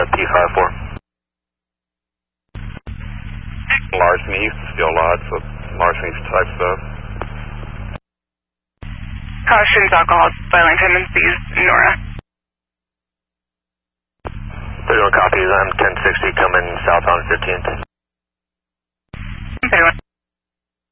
P54. Larceny, used to steal lots, so larceny type stuff. Cautions, alcohol, violent tendencies, Nora. 31 copies on 1060 coming south on 15th. 31.